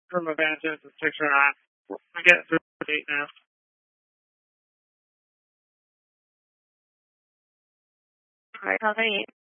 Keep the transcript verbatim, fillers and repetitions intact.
from Evangelism six or nine. We're getting through eight now. All right, call eight.